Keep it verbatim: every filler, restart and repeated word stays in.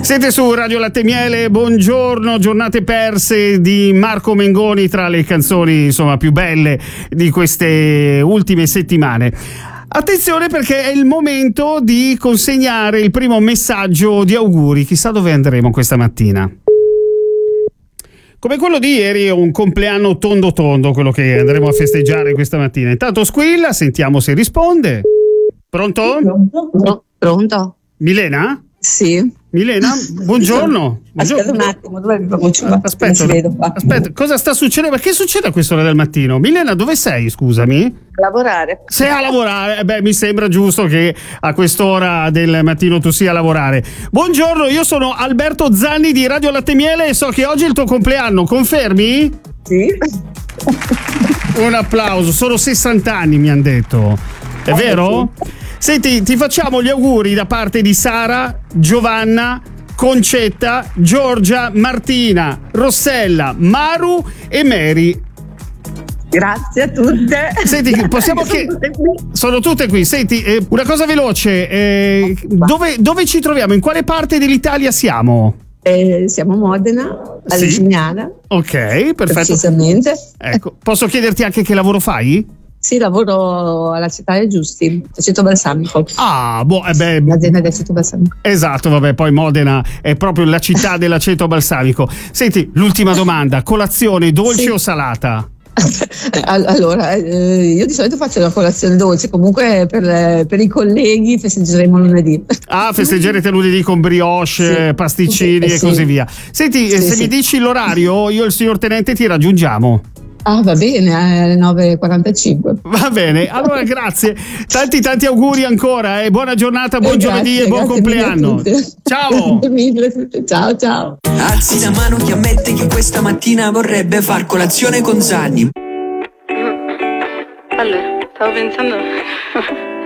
Siete su Radio Latte e Miele, buongiorno, giornate perse di Marco Mengoni, tra le canzoni insomma più belle di queste ultime settimane. Attenzione, perché è il momento di consegnare il primo messaggio di auguri. Chissà dove andremo questa mattina. Come quello di ieri, è un compleanno tondo tondo quello che andremo a festeggiare questa mattina. Intanto squilla, sentiamo se risponde. Pronto? No, pronto? Milena? Sì. Milena, buongiorno. Aspetta un attimo, dove mi faccio? Aspetta, vedo qua. aspetta, cosa sta succedendo? Ma che succede a quest'ora del mattino? Milena, dove sei, scusami? Lavorare. Sei a lavorare? Beh, mi sembra giusto che a quest'ora del mattino tu sia a lavorare. Buongiorno, io sono Alberto Zanni di Radio Latte e Miele e so che oggi è il tuo compleanno, confermi? Sì. Un applauso, sono sessanta anni mi hanno detto. È vero? Senti, ti facciamo gli auguri da parte di Sara, Giovanna, Concetta, Giorgia, Martina, Rossella, Maru e Mary. Grazie a tutte. Senti, possiamo che sono tutte qui. Senti, eh, una cosa veloce, eh, dove, dove ci troviamo? In quale parte dell'Italia siamo? Eh, siamo a Modena, a Sì. Legignana. Ok, perfetto. Precisamente. Ecco, posso chiederti anche che lavoro fai? Sì, lavoro alla città dei Giusti, aceto balsamico. Ah, boh, eh beh, L'azienda di aceto balsamico. esatto, vabbè, poi Modena è proprio la città dell'aceto balsamico. Senti, l'ultima domanda, colazione dolce Sì. o salata? Allora, eh, io di solito faccio la colazione dolce, comunque per, per i colleghi festeggeremo lunedì. Ah, festeggerete lunedì con brioche, Sì. pasticcini Sì, e sì. così via. Senti, eh, Sì, se sì. mi dici l'orario, io e il signor Tenente ti raggiungiamo. Ah, va bene, alle nove e quarantacinque. Va bene, allora grazie, tanti tanti auguri ancora e eh. Buona giornata, buon Eh, giovedì grazie, e buon grazie mille a compleanno. tutte. Ciao. Grazie mille a tutte. Ciao, ciao. Alzi la mano chi ammette che questa mattina vorrebbe far colazione con Zanni. Allora, stavo pensando